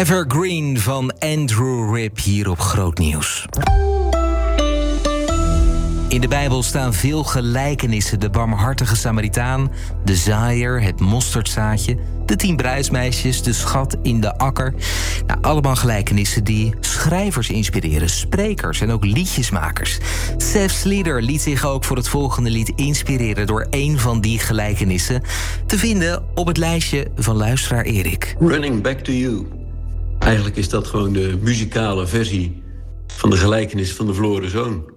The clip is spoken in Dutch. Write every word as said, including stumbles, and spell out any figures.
Evergreen van Andrew Ripp hier op Groot Nieuws. In de Bijbel staan veel gelijkenissen. De barmhartige Samaritaan, de zaaier, het mosterdzaadje, de tien bruidsmeisjes, de schat in de akker. Nou, allemaal gelijkenissen die schrijvers inspireren, sprekers en ook liedjesmakers. Seth Slieder liet zich ook voor het volgende lied inspireren door een van die gelijkenissen te vinden op het lijstje van luisteraar Erik. Running Back to You. Eigenlijk is dat gewoon de muzikale versie van de gelijkenis van de verloren zoon.